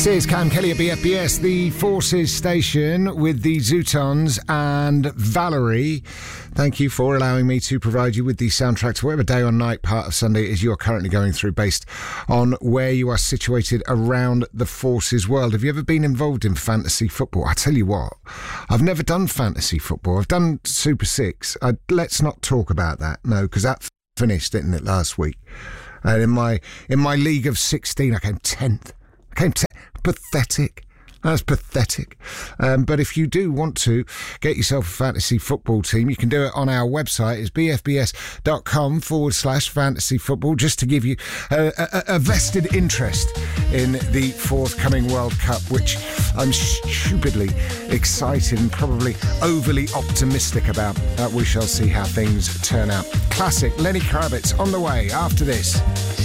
This is Cam Kelly at BFBS, the Forces station with the Zootons and Valerie. Thank you for allowing me to provide you with the soundtrack to whatever day or night part of Sunday is you're currently going through based on where you are situated around the Forces world. Have you ever been involved in fantasy football? I tell you what, I've never done fantasy football. I've done Super Six. Let's not talk about that, no, because that finished, didn't it, last week? And in my league of 16, I came 10th. Pathetic. That's pathetic. But if you do want to get yourself a fantasy football team, you can do it on our website. It's bfbs.com/fantasy football, just to give you a vested interest in the forthcoming World Cup, which I'm stupidly excited and probably overly optimistic about. We shall see how things turn out. Classic Lenny Kravitz on the way after this.